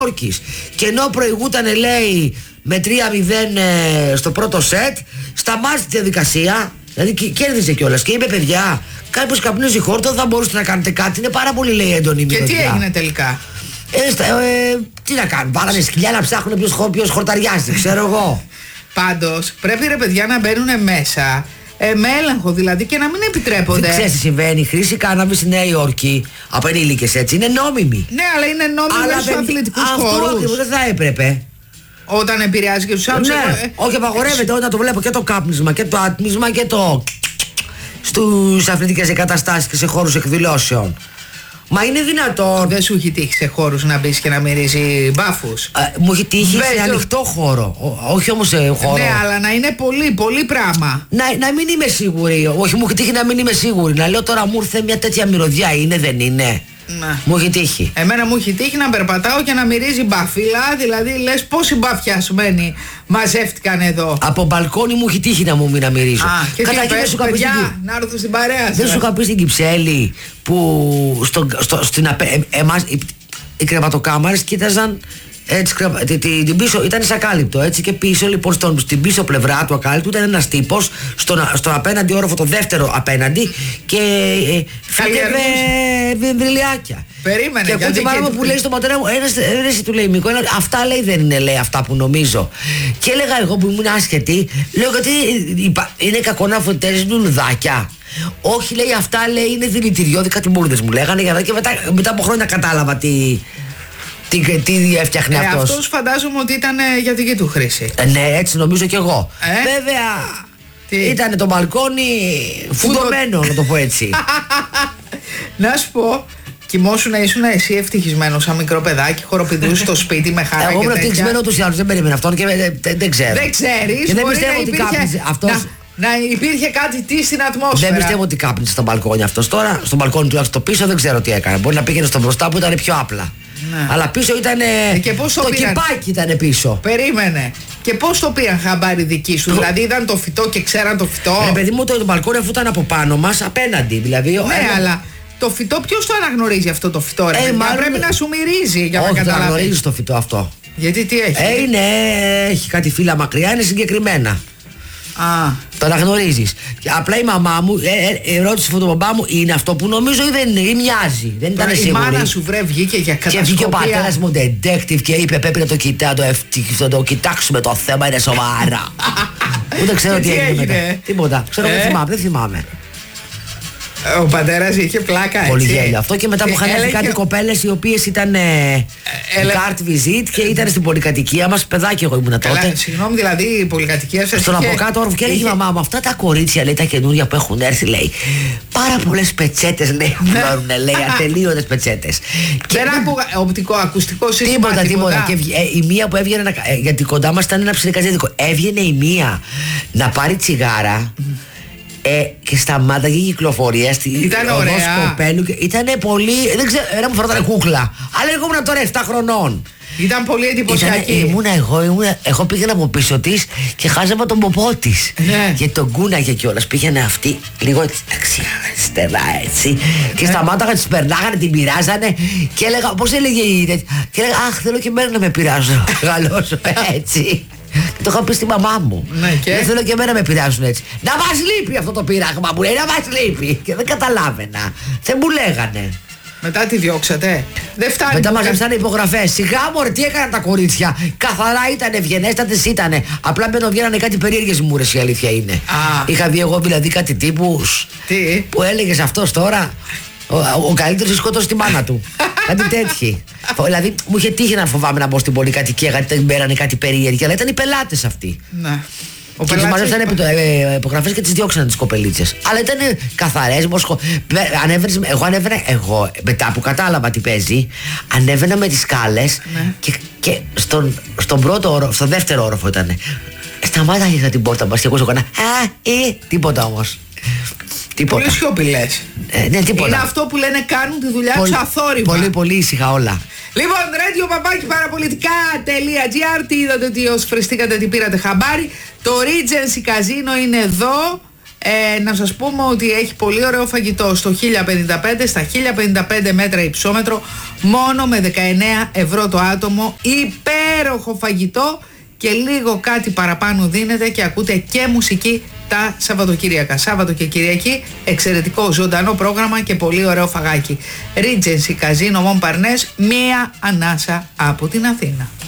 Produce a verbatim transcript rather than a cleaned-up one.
Όρκης. Και ενώ προηγούταν, λέει, με τρία μηδέν ε, στο πρώτο σετ, σταμάτησε τη διαδικασία. Δηλαδή κέρδισε κιόλας και είπε, παιδιά, κάποιος καπνίζει χόρτο, θα μπορούσατε να κάνετε κάτι. Είναι πάρα πολύ, λέει, έντονη η Και μυρωδιά. τι έγινε τελικά? Ε, στα, ε, τι να κάνουν, πάρανε σκυλιά να ψάχνουν ποιος, ποιος χορταριάζει, ξέρω εγώ. Πάντως πρέπει, ρε παιδιά, να μπαίνουν μέσα ε, με έλεγχο δηλαδή και να μην επιτρέπονται. Δεν ξέρεις τι συμβαίνει. Η χρήση κάναβης στη Νέα Υόρκη από ενήλικες, έτσι, είναι νόμιμη. Ναι, αλλά είναι νόμιμη στους αθλητικούς χώρους. Αυτό ακριβώς δεν θα έπρεπε. Όταν επηρεάζει και τους άλλους. Ναι, ε, όχι, απαγορεύεται όταν το βλέπω και το κάπνισμα και το άτμισμα και το στους αθλητικές εγκαταστάσεις και σε χώρους εκδηλώσεων. Μα είναι δυνατόν. Δεν σου έχει τύχει σε χώρους να μπεις και να μυρίζει μπάφους? Ε, μου έχει τύχει Βέζο. σε ανοιχτό χώρο. Ό, όχι όμως σε χώρο. Ναι, αλλά να είναι πολύ, πολύ πράγμα. Να, να μην είμαι σίγουρη. Όχι, μου έχει τύχει να μην είμαι σίγουρη. Να λέω τώρα μου ήρθε μια τέτοια μυρωδιά. Είναι, δεν είναι. Να. Μου έχει τύχει. Εμένα μου έχει τύχει να περπατάω και να μυρίζει μπαφίλα. Δηλαδή λες πόσοι μπαφιασμένοι μαζεύτηκαν εδώ. Από μπαλκόνι μου έχει τύχει να μου μην να μυρίζω. Α, και τι δεν πες, σου είχα πει στην παιδιά, Κυ- να έρθω στην παρέα σας. δεν σου είχα πει στην Κυψέλη που στο, στο, στην απε, ε, εμάς, οι, οι κρεβατοκάμαρες κοίταζαν έτσι, κρεβα, τη, τη, την πίσω, ήταν εισακάλυπτο έτσι, και πίσω λοιπόν στον, στην πίσω πλευρά του ακάλυπτου ήταν ένας τύπος στον, στον απέναντι όροφο, το δεύτερο απέναντι, και ε, φύγευε βεμβριλιάκια. Περίμενε, και γιατί ακούω την και- που λέει στον πατέρα μου, ένας, ένας του λέει Μίκο, ένα, αυτά λέει δεν είναι, λέει, αυτά που νομίζω. Και έλεγα εγώ που ήμουν άσχετη, λέω γιατί είπα, είναι κακό να φωτίζεις λουλουδάκια. Όχι, λέει, αυτά λέει είναι δηλητηριώδη, κάτι μπουρδες μου λέγανε, για να- και μετά, μετά από χρόνια κατάλαβα τι, τι, τι έφτιαχνε Ε, αυτός. αυτός φαντάζομαι ότι ήταν ε, για δική του χρήση. Ε, ναι, έτσι νομίζω κι εγώ. Ε? Βέβαια, Τι? ήταν το μπαλκόνι φουντωμένο, να το πω έτσι. Να σου πω, κοιμόσουν, ήσουν εσύ ευτυχισμένος σαν μικρό παιδάκι, χοροπηδούς στο σπίτι με χαρά Εγώ και ήμουν τέτοια? ευτυχισμένο ούτως ή άλλως, δεν περίμενα αυτόν και δεν, δεν, δεν ξέρω. Δεν ξέρεις, Και δεν μπορεί πιστεύω να ότι υπήρχε, κάπνιζε αυτός. να, να υπήρχε κάτι τι στην ατμόσφαιρα. Δεν πιστεύω ότι κάπνιζε στο μπαλκόνι αυτός τώρα. Στο μπαλκόνι τουλάχιστον το πίσω δεν ξέρω τι έκανε. Μπορεί να πήγαινε στο μπροστά που ήταν πιο απλά. Ναι. Αλλά πίσω ήταν. Ε, και πώς το το πήραν? κυπάκι ήταν πίσω. Περίμενε. Και πώς το πήραν χαμπάρι δική σου, δηλαδή είδαν το φυτό και ξέραν το φυτό? Ρε παιδί μου, το, το μπαλκόνι αφού ήταν από πάνω μας, απέναντι. Δηλαδή, Ναι, ένα- αλλά το φυτό ποιος το αναγνωρίζει αυτό το φυτό, ρε Ε, παιδιά? μάλλον- Πρέπει να σου μυρίζει για Όχι, να δεν καταλάβεις. γνωρίζει το φυτό αυτό. Γιατί τι έχει? Ε, είναι, έχει κάτι φύλλα μακριά, είναι συγκεκριμένα. Α, Το αναγνωρίζει. Απλά η μαμά μου ε, ε, ρώτησε τον μπαμπά μου, είναι αυτό που νομίζω ή δεν είναι, ή μοιάζει. Δεν ήταν η σίγουρη. μάνα σου βρε βγήκε για Και βγήκε ο κατασκοπία. πατέρας μου detective και είπε πρέπει να το, κοιτά, το, ευ- το, το κοιτάξουμε το θέμα, είναι σοβαρά. Ούτε ξέρω Και τι τι έγινε έγινε? μετά. Τίποτα. Ξέρω, Ε? δεν θυμάμαι. Δεν θυμάμαι. Ο πατέρας είχε πλάκα, έτσι. Πολύ γέλιο αυτό, και μετά που είχαν έρθει Έλεγε- κάτι κοπέλες οι οποίες ήταν ε, έλε- carte visit και ήταν στην πολυκατοικία μας. Παιδάκι εγώ ήμουν Καλά, τότε. συγγνώμη, δηλαδή η πολυκατοικία σας Στον είχε- από κάτω όροφο και έλεγε η είχε- μαμά μου, αυτά τα κορίτσια, λέει, τα καινούργια που έχουν έρθει, λέει, πάρα πολλές πετσέτες, λέει, βγαίνουν, λέει, ατελείωτες πετσέτες. Και Δεν άκουγα οπτικό, ακουστικό σύστημα. τίποτα, τίποτα. Και βγ- ε, η μία που έβγαινε, να, ε, γιατί κοντά μας ήταν ένα ψιλικαζίδικο, έβγαινε η μία να πάρει τσιγάρα. Ε, και σταμάταγε η κυκλοφορία στη Ήταν οδό ωραία. Σκοπέλου. Ήταν πολύ. Δεν ξέρω, ένα μου φαινόταν κούκλα. Αλλά εγώ ήμουν τώρα επτά χρονών. Ήταν πολύ Ήτανε, εντυπωσιακή. ήμουνα εγώ, ήμουνα, εγώ πήγαινα από πίσω τη και χάζευα τον ποπό τη. Ναι. Και τον κούναγε κιόλα. Πήγαινε αυτή λίγο έτσι, δεξιά, αριστερά έτσι. Και σταμάταγα, τη περνάγανε, την πειράζανε. Και έλεγα, πώ έλεγε η. Και έλεγα, αχ, θέλω και εμένα να με πειράζω. Γαλώσω έτσι. Και το είχα πει στη μαμά μου. Ναι, και? Δεν θέλω και εμένα να με πειράζουν έτσι. Να μα λείπει αυτό το πείραγμα μου λέει, να μα λείπει. Και δεν καταλάβαινα. Δεν μου λέγανε. Μετά τη διώξατε. Δεν φτάνει. Μετά που μαζέψανε υπογραφές. Σιγά μωρέ, τι έκαναν τα κορίτσια. Καθαρά ήταν, ευγενέστατες ήτανε. Απλά μπαίνω βγαίνανε κάτι περίεργες μούρες, η αλήθεια είναι. Α. Είχα δει εγώ δηλαδή κάτι τύπους Τι? που έλεγες αυτός τώρα. Ο, ο καλύτερος σκότωσε τη μάνα του. Κάτι τέτοιοι. Δηλαδή μου είχε τύχει να φοβάμαι να μπω στην πολυκατοικία γιατί δεν μπαίνανε κάτι περίεργοι. Αλλά ήταν οι πελάτες αυτοί. Ναι. Ο Και τις πελάτης μαζέψανε έχει- ε, υπογραφές και τις διώξανε τις κοπελίτσες. Αλλά ήταν καθαρές, μοσχο... με- ανέβαινες, εγώ ανέβαινα, εγώ μετά που κατάλαβα τι παίζει, ανέβαινα με τις σκάλες Ναι. και, και στον, στον πρώτο όροφο, στο δεύτερο όροφο ήταν. Σταμάταγε την πόρτα μας και εγώ έκανα α, ε, τίποτα όμως. Τίποτα. Πολύ σιωπηλές. Ε, ναι, τίποτα. Είναι αυτό που λένε κάνουν τη δουλειά πολύ, τους αθόρυβα. πολύ, πολύ ήσυχα όλα. Λοιπόν, radio παπάκι παραπολιτικά.gr, τι είδατε, τι ως φρεστήκατε, τι πήρατε χαμπάρι. Το Regency Casino είναι εδώ. Ε, να σας πούμε ότι έχει πολύ ωραίο φαγητό στο χίλια πενήντα πέντε, στα χίλια πενήντα πέντε μέτρα υψόμετρο, μόνο με δεκαεννέα ευρώ το άτομο. Υπέροχο φαγητό και λίγο κάτι παραπάνω δίνετε και ακούτε και μουσική τα Σαββατοκύριακα. Σάββατο και Κυριακή, εξαιρετικό ζωντανό πρόγραμμα και πολύ ωραίο φαγάκι. Regency Casino Montparnasse, μία ανάσα από την Αθήνα.